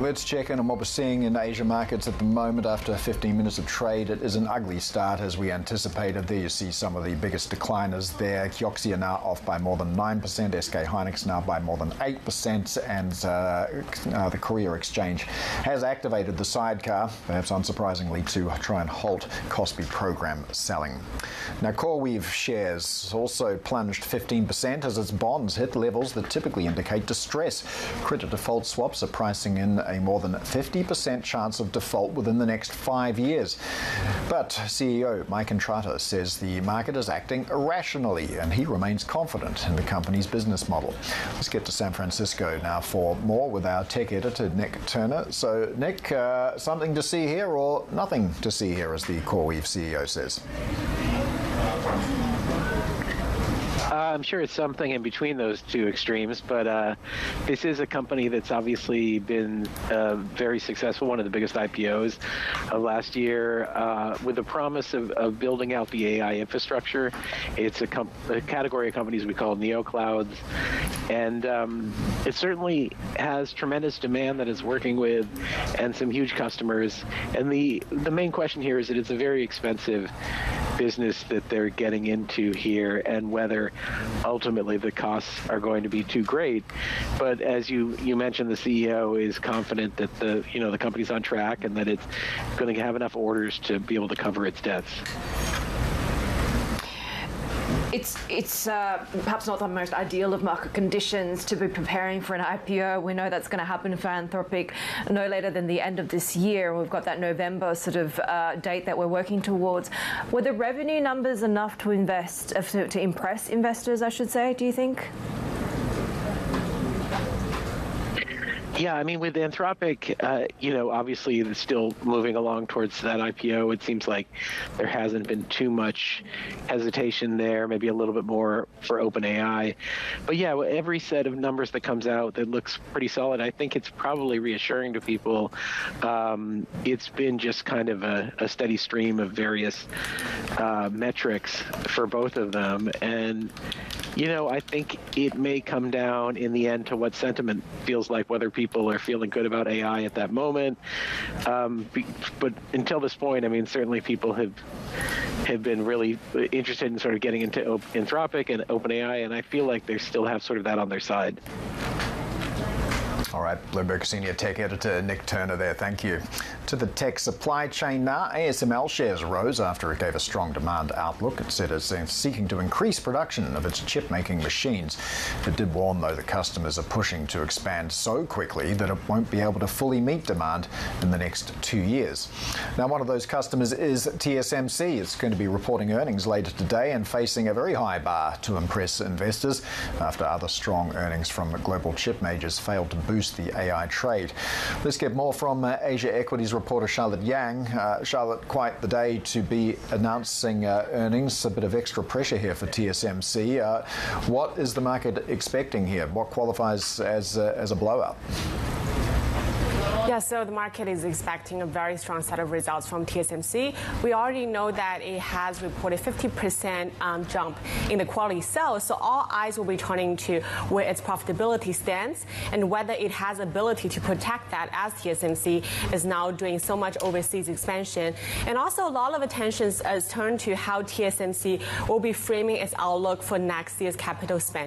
Let's check in on what we're seeing in Asia markets at the moment. After 15 minutes of trade, it is an ugly start as we anticipated. There you see some of the biggest decliners there. Kioxia now off by more than 9%, SK Hynix now by more than 8%, and the Korea Exchange has activated the sidecar, perhaps unsurprisingly, to try and halt Kospi program selling. Now, CoreWeave shares also plunged 15% as its bonds hit levels that typically indicate distress. Credit default swaps are pricing in a more than 50% chance of default within the next 5 years. But CEO Mike Entrata says the market is acting irrationally, and he remains confident in the company's business model. Let's get to San Francisco now for more with our tech editor, Nick Turner. So, Nick, something to see here or nothing to see here, as the CoreWeave CEO says? I'm sure it's something in between those two extremes, but this is a company that's obviously been very successful, one of the biggest IPOs of last year, with the promise of building out the AI infrastructure. It's a category of companies we call neoclouds, and it certainly has tremendous demand that it's working with and some huge customers. And the main question here is that it's a very expensive business that they're getting into here, and whether ultimately the costs are going to be too great. But as you mentioned, the CEO is confident that the company's on track and that it's going to have enough orders to be able to cover its debts. It's perhaps not the most ideal of market conditions to be preparing for an IPO. We know that's going to happen for Anthropic no later than the end of this year. We've got that November sort of date that we're working towards. Were the revenue numbers enough to impress investors, I should say, do you think? Yeah, I mean, with Anthropic, obviously it's still moving along towards that IPO. It seems like there hasn't been too much hesitation there, maybe a little bit more for OpenAI. But yeah, every set of numbers that comes out that looks pretty solid, I think it's probably reassuring to people. It's been just kind of a steady stream of various metrics for both of them. And I think it may come down in the end to what sentiment feels like, whether people are feeling good about AI at that moment. But until this point, I mean, certainly people have been really interested in sort of getting into Anthropic and OpenAI, and I feel like they still have sort of that on their side. All right, Bloomberg Senior Tech Editor Nick Turner there, thank you. To the tech supply chain now. ASML shares rose after it gave a strong demand outlook. It said it's seeking to increase production of its chip-making machines. It did warn, though, that customers are pushing to expand so quickly that it won't be able to fully meet demand in the next 2 years. Now, one of those customers is TSMC. It's going to be reporting earnings later today and facing a very high bar to impress investors after other strong earnings from global chip majors failed to boost the AI trade. Let's get more from Asia Equities reporter Charlotte Yang. Charlotte, quite the day to be announcing earnings. A bit of extra pressure here for TSMC. What is the market expecting here? What qualifies as a blowout? Yeah, so the market is expecting a very strong set of results from TSMC. We already know that it has reported 50% jump in the quarterly sales, so all eyes will be turning to where its profitability stands and whether it has ability to protect that, as TSMC is now doing so much overseas expansion. And also a lot of attention is turned to how TSMC will be framing its outlook for next year's capital spending.